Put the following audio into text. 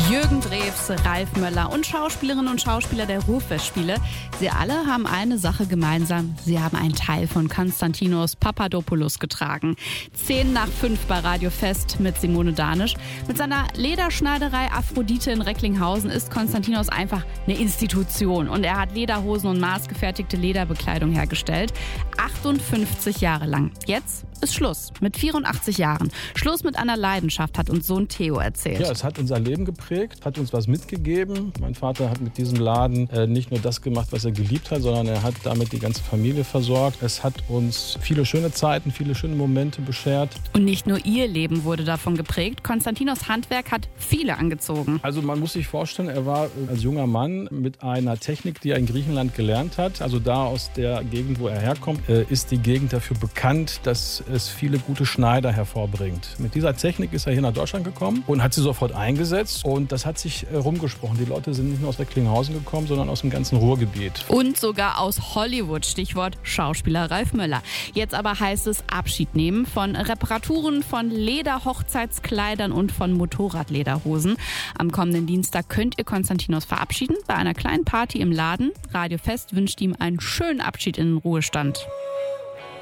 Jürgen Drews, Ralf Möller und Schauspielerinnen und Schauspieler der Ruhrfestspiele. Sie alle haben eine Sache gemeinsam. Sie haben einen Teil von Konstantinos Papadopoulos getragen. 5:10 bei Radio Fest mit Simone Danisch. Mit seiner Lederschneiderei Aphrodite in Recklinghausen ist Konstantinos einfach eine Institution. Und er hat Lederhosen und maßgefertigte Lederbekleidung hergestellt. 58 Jahre lang. Jetzt ist Schluss. Mit 84 Jahren. Schluss mit einer Leidenschaft, hat uns Sohn Theo erzählt. Ja, es hat unser Leben geprägt, hat uns was mitgegeben. Mein Vater hat mit diesem Laden nicht nur das gemacht, was er geliebt hat, sondern er hat damit die ganze Familie versorgt. Es hat uns viele schöne Zeiten, viele schöne Momente beschert. Und nicht nur ihr Leben wurde davon geprägt. Konstantinos Handwerk hat viele angezogen. Also man muss sich vorstellen, er war als junger Mann mit einer Technik, die er in Griechenland gelernt hat. Also da aus der Gegend, wo er herkommt, ist die Gegend dafür bekannt, dass es viele gute Schneider hervorbringt. Mit dieser Technik ist er hier nach Deutschland gekommen und hat sie sofort eingesetzt. Und das hat sich rumgesprochen. Die Leute sind nicht nur aus Recklinghausen gekommen, sondern aus dem ganzen Ruhrgebiet. Und sogar aus Hollywood, Stichwort Schauspieler Ralf Möller. Jetzt aber heißt es Abschied nehmen von Reparaturen, von Lederhochzeitskleidern und von Motorradlederhosen. Am kommenden Dienstag könnt ihr Konstantinos verabschieden bei einer kleinen Party im Laden. Radio Fest wünscht ihm einen schönen Abschied in den Ruhestand.